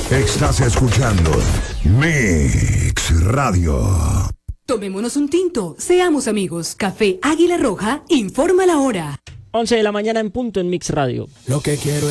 Estás escuchando Mix Radio. Tomémonos un tinto, seamos amigos. Café Águila Roja informa la hora. 11 de la mañana en punto en Mix Radio. Lo que quiero